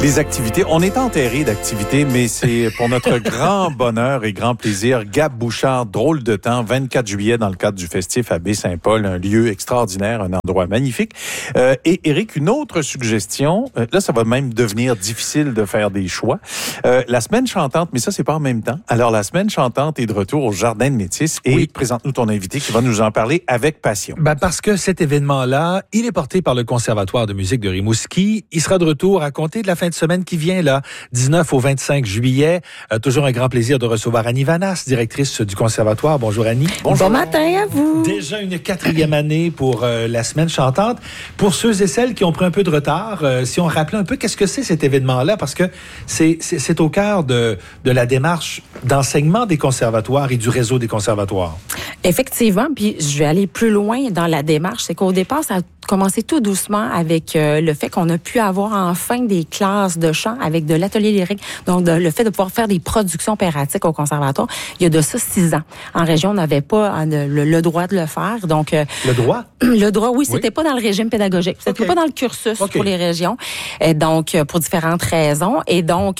Les activités, on est enterré d'activités, mais c'est pour notre grand bonheur et grand plaisir. Gab Bouchard, drôle de temps, 24 juillet dans le cadre du festif à Baie-Saint-Paul, un lieu extraordinaire, un endroit magnifique. Et Éric, une autre suggestion, là ça va même devenir difficile de faire des choix. La semaine chantante, mais ça c'est pas en même temps. Alors la semaine chantante est de retour au Jardin de Métis et oui. Présente-nous ton invité qui va nous en parler avec passion. Parce que cet événement-là, il est porté par le Conservatoire de musique de Rimouski. Il sera de retour à compter de la fin de semaine qui vient, là, 19 au 25 juillet. Toujours un grand plaisir de recevoir Annie Vanas, directrice du Conservatoire. Bonjour Annie. Bonjour. Bon matin à vous. Déjà une 4e année pour la semaine chantante. Pour ceux et celles qui ont pris un peu de retard, si on rappelait un peu qu'est-ce que c'est cet événement-là, parce que c'est au cœur de la démarche d'enseignement des conservatoires et du réseau des conservatoires. Effectivement, puis je vais aller plus loin dans la démarche. C'est qu'au départ, ça a commencé tout doucement avec le fait qu'on a pu avoir enfin des classes de chant avec de l'atelier lyrique. Donc, le fait de pouvoir faire des productions opératiques au conservatoire, il y a de ça 6 ans. En région, on n'avait pas le droit de le faire. Donc, le droit? Le droit, oui, c'était pas dans le régime pédagogique. C'était pas dans le cursus pour les régions. Donc, pour différentes raisons. Et donc,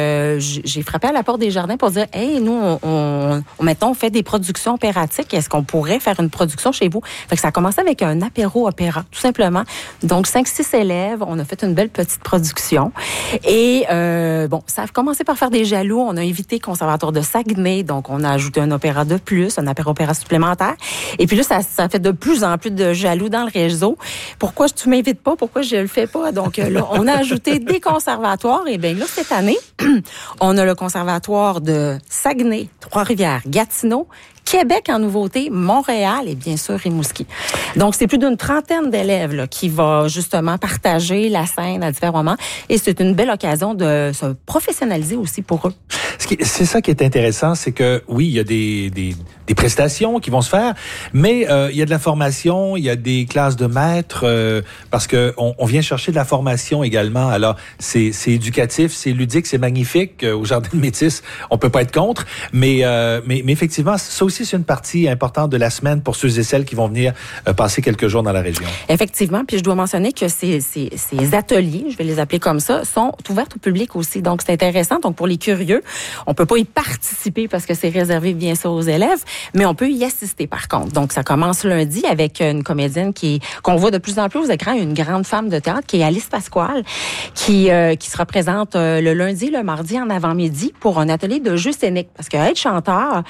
j'ai frappé à la porte des jardins pour dire, hey, nous, maintenant, on fait des productions opératiques. Est-ce qu'on pourrait faire une production chez vous? Fait que ça a commencé avec un apéro-opéra, tout simplement. Donc, 5-6 élèves, on a fait une belle petite production. Et ça a commencé par faire des jaloux. On a invité le Conservatoire de Saguenay, donc on a ajouté un opéra de plus, un apéro-opéra supplémentaire. Et puis là, ça fait de plus en plus de jaloux dans le réseau. Pourquoi tu m'invites pas? Pourquoi je le fais pas? Donc là, on a ajouté des conservatoires. Et bien là, cette année, on a le Conservatoire de Saguenay, Trois-Rivières, Gatineau, Québec en nouveauté, Montréal et bien sûr Rimouski. Donc, c'est plus d'une 30aine d'élèves là, qui va justement partager la scène à différents moments. Et c'est une belle occasion de se professionnaliser aussi pour eux. C'est ça qui est intéressant, c'est que oui, il y a des prestations qui vont se faire, mais il y a de la formation, il y a des classes de maîtres, parce que on vient chercher de la formation également. Alors, c'est éducatif, c'est ludique, c'est magnifique. Au Jardin de Métis, on peut pas être contre, mais effectivement, ça aussi, c'est une partie importante de la semaine pour ceux et celles qui vont venir passer quelques jours dans la région. Effectivement, puis je dois mentionner que ces ateliers, je vais les appeler comme ça, sont ouverts au public aussi. Donc, c'est intéressant. Donc, pour les curieux, on peut pas y participer parce que c'est réservé bien sûr aux élèves, mais on peut y assister par contre. Donc, ça commence lundi avec une comédienne qu'on voit de plus en plus aux écrans, une grande femme de théâtre qui est Alice Pasquale, qui se représente le lundi, le mardi en avant-midi pour un atelier de jeu scénique. Parce que être chanteur,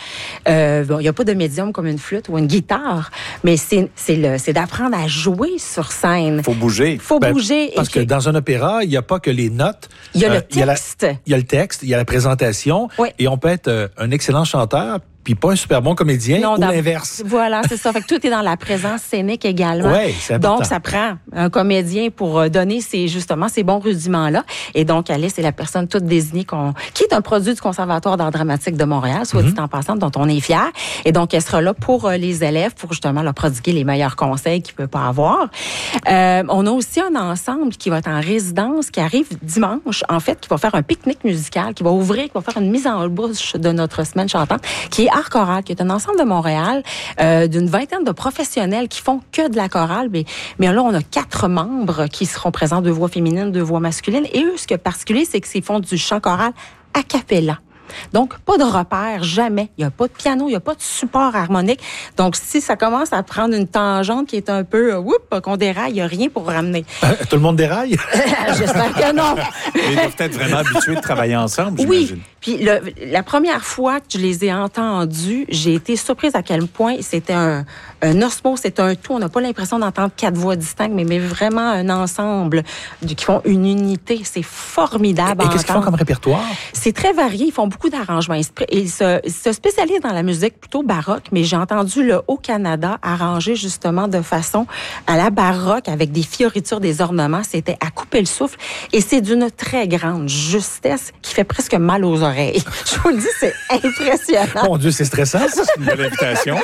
il n'y a pas de médium comme une flûte ou une guitare, mais c'est d'apprendre à jouer sur scène. Faut bouger. Bouger. Parce que dans un opéra, il n'y a pas que les notes. Il y a le texte. Il y a le texte, il y a la présentation. Oui. Et on peut être un excellent chanteur, puis pas un super bon comédien, ou l'inverse. Voilà, c'est ça. Fait que tout est dans la présence scénique également. Oui, c'est important. Donc, ça prend un comédien pour donner ces bons rudiments-là. Et donc, Alice est la personne toute désignée qui est un produit du Conservatoire d'art dramatique de Montréal, soit dit en passant, dont on est fiers. Et donc, elle sera là pour les élèves, pour justement leur prodiguer les meilleurs conseils qu'ils peuvent pas avoir. On a aussi un ensemble qui va être en résidence, qui arrive dimanche, en fait, qui va faire un pique-nique musical, qui va ouvrir, qui va faire une mise en bouche de notre semaine chantante, qui est Art Choral, qui est un ensemble de Montréal, d'une 20aine de professionnels qui font que de la chorale. Mais là, on a 4 membres qui seront présents, 2 voix féminines, 2 voix masculines. Et eux, ce qui est particulier, c'est qu'ils font du chant choral a cappella. Donc, pas de repère, jamais. Il n'y a pas de piano, il n'y a pas de support harmonique. Donc, si ça commence à prendre une tangente qui est un peu, qu'on déraille, il n'y a rien pour ramener. Tout le monde déraille? J'espère que non. Ils doivent être vraiment habitués de travailler ensemble, j'imagine. Oui. Puis la première fois que je les ai entendus, j'ai été surprise à quel point c'était un osmose, c'est un tout. On n'a pas l'impression d'entendre 4 voix distinctes, mais vraiment un ensemble qui font une unité. C'est formidable. Et qu'est-ce qu'ils font comme répertoire? C'est très varié. Ils font beaucoup d'arrangements. Ils se spécialisent dans la musique plutôt baroque, mais j'ai entendu le Haut-Canada arranger justement de façon à la baroque avec des fioritures, des ornements. C'était à couper le souffle. Et c'est d'une très grande justesse qui fait presque mal aux oreilles. Je vous le dis, c'est impressionnant. Mon Dieu, c'est stressant, ça. C'est une belle invitation.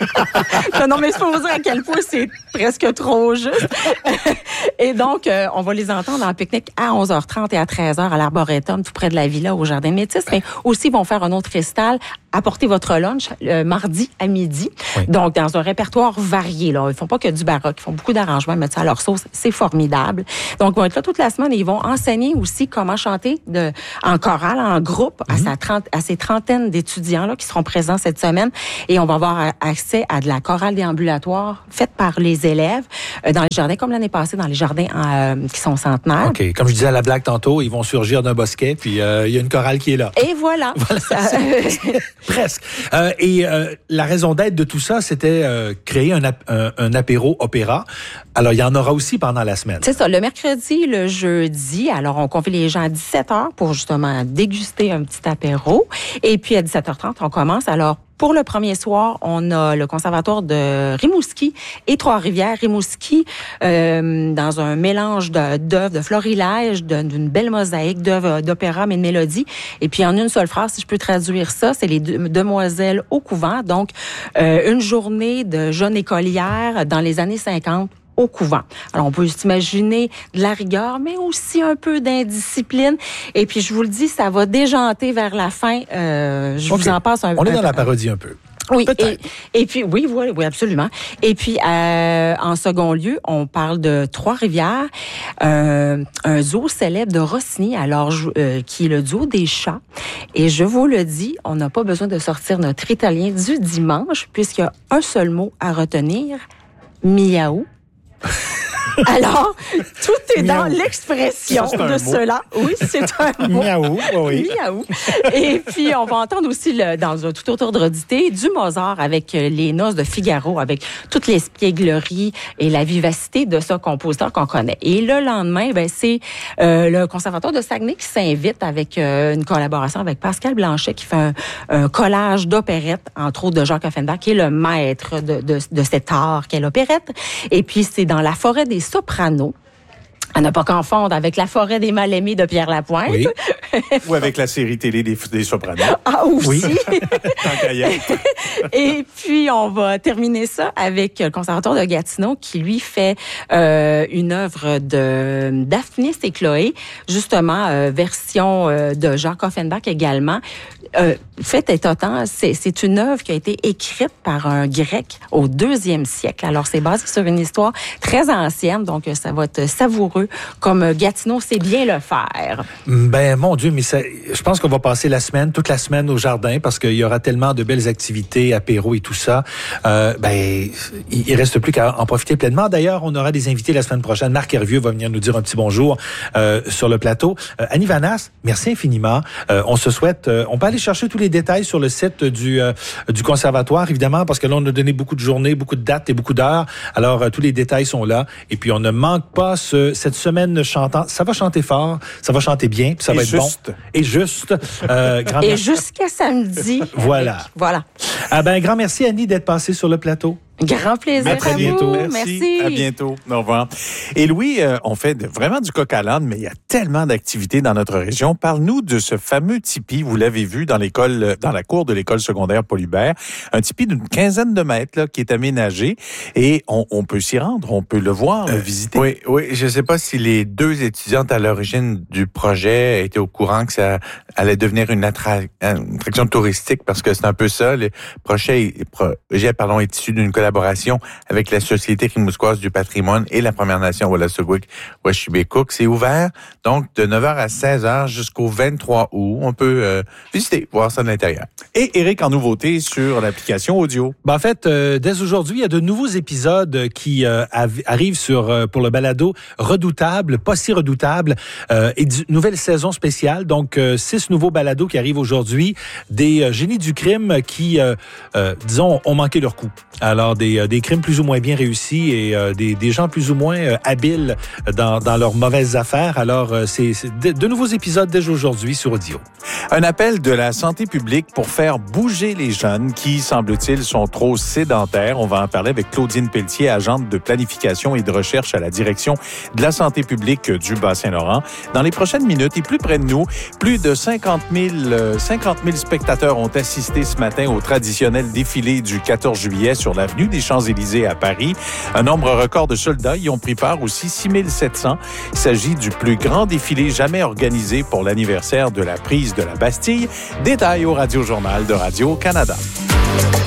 Non, mais c'est pour vous dire à quel point c'est presque trop juste. Et donc, on va les entendre en pique-nique à 11h30 et à 13h à l'Arboretum, tout près de la Villa, au Jardin de Métis. Mais aussi, ils vont faire un autre récital apporter votre lunch mardi à midi. Oui. Donc, dans un répertoire varié. Là. Ils font pas que du baroque. Ils font beaucoup d'arrangements. Ils mettent ça à leur sauce. C'est formidable. Donc, ils vont être là toute la semaine et ils vont enseigner aussi comment chanter en chorale, en groupe, à ces trentaines d'étudiants là qui seront présents cette semaine. Et on va avoir accès à de la chorale déambulatoire faite par les élèves dans les jardins, comme l'année passée, dans les jardins qui sont centenaires. OK. Comme je disais à la blague tantôt, ils vont surgir d'un bosquet, puis il y a une chorale qui est là. Et voilà. Presque. Et la raison d'être de tout ça, c'était créer un apéro opéra. Alors, il y en aura aussi pendant la semaine. C'est ça. Le mercredi, le jeudi, alors on convie les gens à 17h pour justement déguster un petit apéro. Et puis, à 17h30, on commence. Alors, pour le premier soir, on a le conservatoire de Rimouski et Trois-Rivières. Rimouski, dans un mélange d'œuvres, de florilèges, d'une belle mosaïque d'œuvres d'opéra, mais de mélodies. Et puis, en une seule phrase, si je peux traduire ça, c'est les demoiselles au couvent. Donc, une journée de jeunes écolières dans les années 50 au couvent. Alors, on peut s'imaginer de la rigueur, mais aussi un peu d'indiscipline. Et puis, je vous le dis, ça va déjanter vers la fin. Vous en passe un peu. On est dans la parodie un peu. Oui, et puis oui, absolument. Et puis en second lieu, on parle de Trois-Rivières, un zoo célèbre de Rossini, alors qui est le zoo des chats. Et je vous le dis, on n'a pas besoin de sortir notre italien du dimanche, puisqu'il y a un seul mot à retenir, miaou. Alors, tout est dans l'expression de cela. Oui, c'est un mot. Miaou, oui. Miaou. Et puis, on va entendre aussi, dans un tout autre d'Odyssée, du Mozart avec les Noces de Figaro, avec toutes l'espièglerie et la vivacité de ce compositeur qu'on connaît. Et le lendemain, c'est le Conservatoire de Saguenay qui s'invite avec une collaboration avec Pascal Blanchet qui fait un collage d'opérettes, entre autres de Jacques Offenbach, qui est le maître de cet art qu'est l'opérette. Et puis, c'est dans la forêt des Sopranos. À ne pas confondre avec La forêt des mal-aimés de Pierre Lapointe. Oui. Ou avec la série télé des Sopranos. Ah, aussi. Oui. Tant qu'à y être. Et puis, on va terminer ça avec le Conservatoire de Gatineau qui, lui, fait une œuvre de Daphnis et Chloé, justement, version de Jacques Offenbach également. Fait étonnant, c'est une œuvre qui a été écrite par un Grec au 2e siècle. Alors, c'est basé sur une histoire très ancienne, donc ça va être savoureux, comme Gatineau sait bien le faire. Ben, mon Dieu, mais je pense qu'on va passer toute la semaine au jardin, parce qu'il y aura tellement de belles activités, apéros et tout ça. Il reste plus qu'à en profiter pleinement. D'ailleurs, on aura des invités la semaine prochaine. Marc Hervieux va venir nous dire un petit bonjour sur le plateau. Annie Vanasse, merci infiniment. On se souhaite... on peut aller chercher tous les détails sur le site du conservatoire, évidemment, parce que là, on a donné beaucoup de journées, beaucoup de dates et beaucoup d'heures. Alors, tous les détails sont là. Et puis, on ne manque pas cette semaine chantant. Ça va chanter fort, ça va chanter bien, puis ça va être juste. Bon. Et juste. Et jusqu'à samedi. Voilà. Voilà. Grand merci, Annie, d'être passée sur le plateau. Grand plaisir à bientôt. vous. Merci. À bientôt. Au revoir. Et Louis, on fait vraiment du coq à l'âne, mais il y a tellement d'activités dans notre région. Parle-nous de ce fameux tipi. Vous l'avez vu dans la cour de l'école secondaire Paul Hubert. Un tipi d'une 15aine de mètres, là, qui est aménagé. Et on peut s'y rendre. On peut le voir, le visiter. Oui. Je ne sais pas si les 2 étudiantes à l'origine du projet étaient au courant que ça allait devenir une attraction touristique, parce que c'est un peu ça. Le projet est issu d'une collaboration avec la Société rimouskoise du patrimoine et la Première Nation Wolastoqiyik-Washibekuk. C'est ouvert, donc, de 9h à 16h jusqu'au 23 août. On peut visiter, voir ça de l'intérieur. Et Éric, en nouveauté sur l'application audio. En fait, dès aujourd'hui, il y a de nouveaux épisodes qui arrivent pour le balado Redoutable, pas si redoutable, et une nouvelle saison spéciale. Donc, 6 nouveaux balados qui arrivent aujourd'hui. Des génies du crime qui, disons, ont manqué leur coup. Alors, des crimes plus ou moins bien réussis et des gens plus ou moins habiles dans leurs mauvaises affaires. Alors, c'est de nouveaux épisodes déjà aujourd'hui sur audio. Un appel de la santé publique pour faire bouger les jeunes qui, semble-t-il, sont trop sédentaires. On va en parler avec Claudine Pelletier, agente de planification et de recherche à la direction de la santé publique du Bas-Saint-Laurent. Dans les prochaines minutes et plus près de nous, plus de 50 000 spectateurs ont assisté ce matin au traditionnel défilé du 14 juillet sur l'avenue des Champs-Élysées à Paris. Un nombre record de soldats y ont pris part aussi, 6700. Il s'agit du plus grand défilé jamais organisé pour l'anniversaire de la prise de la Bastille. Détails au Radio-Journal de Radio-Canada.